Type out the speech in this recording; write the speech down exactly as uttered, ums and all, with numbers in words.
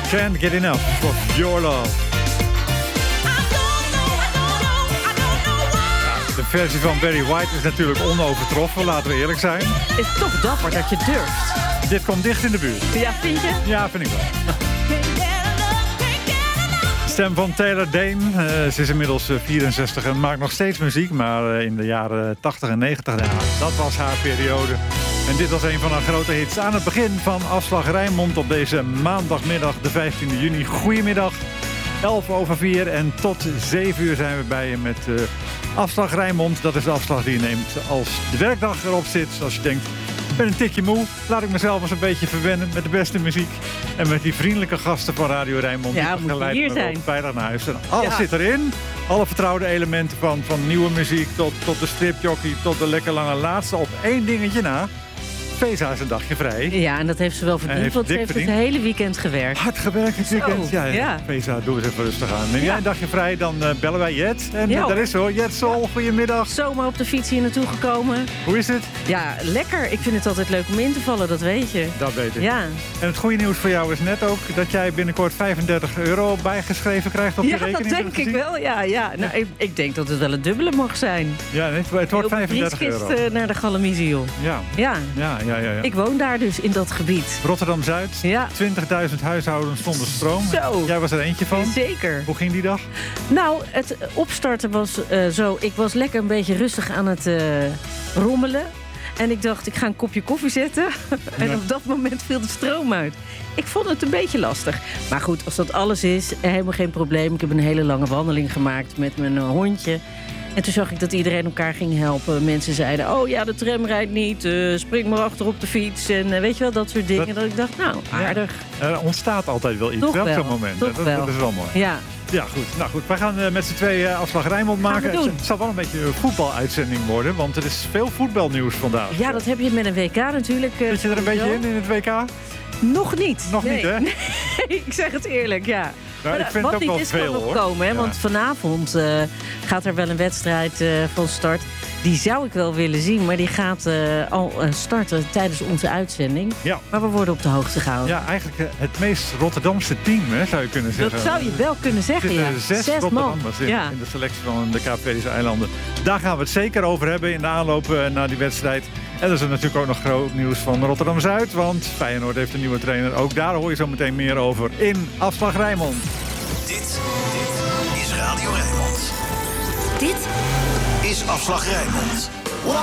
Can't Get Enough of Your Love. Ja, de versie van Barry White is natuurlijk onovertroffen, laten we eerlijk zijn. Is toch dapper dat je durft. Dit komt dicht in de buurt. Ja, vind je? Ja, vind ik wel. Stem van Taylor Dayne. Uh, ze is inmiddels uh, vierenzestig en maakt nog steeds muziek. Maar uh, in de jaren tachtig en negentig, ja, dat was haar periode. En dit was een van haar grote hits. Aan het begin van Afslag Rijnmond op deze maandagmiddag, de vijftiende juni. Goedemiddag, elf over vier en tot zeven uur zijn we bij je met uh, Afslag Rijnmond. Dat is de afslag die je neemt als de werkdag erop zit. Als je denkt, ik ben een tikje moe, laat ik mezelf eens een beetje verwennen met de beste muziek. En met die vriendelijke gasten van Radio Rijnmond. Ja, die moet hier zijn. Veilig naar huis. En alles Ja. zit erin. Alle vertrouwde elementen van, van nieuwe muziek tot, tot de stripjockey, tot de lekker lange laatste. Op één dingetje na. Veza is een dagje vrij. Ja, en dat heeft ze wel verdiend, heeft want ze dik heeft verdiend. het hele weekend gewerkt. Hard gewerkt het weekend. Zo, Ja, ja. Veza, doe eens even rustig aan. Neem Ja. jij een dagje vrij, dan uh, bellen wij Jet. En Ja, uh, daar hoor. is ze hoor. Jet Sol, goedemiddag. Zomaar op de fiets hier naartoe gekomen. Hoe is het? Ja, lekker. Ik vind het altijd leuk om in te vallen, dat weet je. Dat weet ik. Ja, En het goede nieuws voor jou is net ook dat jij binnenkort vijfendertig euro bijgeschreven krijgt op ja je rekening. dat denk ik wel. Ja, ja. Nou, ik, ik denk dat het wel het dubbele mag zijn. Ja, het, het wordt vijfendertig euro. Frieskist uh, naar de Galamiezen, joh. Ja. Ja, Ja, ja, ja, ja. ik woon daar dus in dat gebied. Rotterdam-Zuid, Ja. twintigduizend huishoudens zonder stroom. Zo. Jij was er eentje van. Zeker. Hoe ging die dag? Nou, het opstarten was uh, zo. Ik was lekker een beetje rustig aan het uh, rommelen. En ik dacht, ik ga een kopje koffie zetten. En Ja. op dat moment viel de stroom uit. Ik vond het een beetje lastig. Maar goed, als dat alles is, helemaal geen probleem. Ik heb een hele lange wandeling gemaakt met mijn uh, hondje. En toen zag ik dat iedereen elkaar ging helpen. Mensen zeiden, oh ja, de tram rijdt niet. Uh, spring maar achter op de fiets. En uh, weet je wel, dat soort dingen. Dat, dat ik dacht, nou, aardig. Ja. Er ontstaat altijd wel iets Toch hè, op wel, zo'n moment. toch Dat, wel. dat is wel mooi. Ja, Ja, goed. Nou goed, wij gaan uh, met z'n tweeën uh, Afslag Rijnmond Gaan we maken. doen. Het, het zal wel een beetje een voetbaluitzending worden, want er is veel voetbalnieuws vandaag. ja, dat heb je met een W K natuurlijk. Uh, Zit je er een beetje in, in het W K? Nog niet. Nog nee. niet, hè? Nee, ik zeg het eerlijk, ja. Nou, ik Maar vind wat het ook niet wel is, veel, kan nog hoor. komen, hè? Ja. Want vanavond uh, gaat er wel een wedstrijd uh, van start. Die zou ik wel willen zien, maar die gaat uh, al uh, starten tijdens onze uitzending. Ja. Maar we worden op de hoogte gehouden. Ja, eigenlijk uh, het meest Rotterdamse team, hè, zou je kunnen zeggen. Dat zou je wel kunnen Er zeggen, zitten ja. zes, Zes man. Rotterdammers in, Ja. in de selectie van de Kaapverdische eilanden. Daar gaan we het zeker over hebben in de aanloop uh, naar die wedstrijd. En er is er natuurlijk ook nog groot nieuws van Rotterdam-Zuid. Want Feyenoord heeft een nieuwe trainer. Ook daar hoor je zo meteen meer over in Afslag Rijnmond. Dit, dit is Radio Rijnmond. Dit Is Afslag Rijnmond.